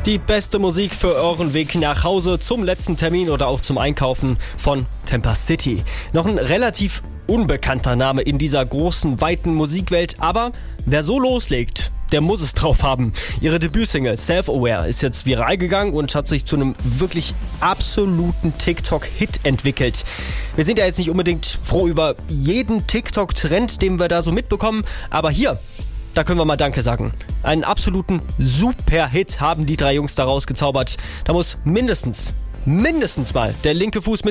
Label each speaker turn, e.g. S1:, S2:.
S1: Die beste Musik für euren Weg nach Hause, zum letzten Termin oder auch zum Einkaufen von Temper City. Noch ein relativ unbekannter Name in dieser großen, weiten Musikwelt, aber wer so loslegt, der muss es drauf haben. Ihre Debütsingle Self-Aware ist jetzt viral gegangen und hat sich zu einem wirklich absoluten TikTok-Hit entwickelt. Wir sind ja jetzt nicht unbedingt froh über jeden TikTok-Trend, den wir da so mitbekommen, aber hier, da können wir mal Danke sagen. Einen absoluten Super-Hit haben die drei Jungs daraus gezaubert. Da muss mindestens mal der linke Fuß mit